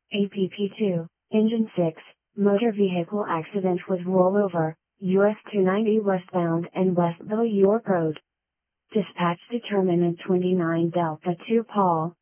APP2, Engine 6, Motor Vehicle Accident with Rollover, US 290 westbound and Westville York Road. Dispatch determinant 29 Delta 2 Paul,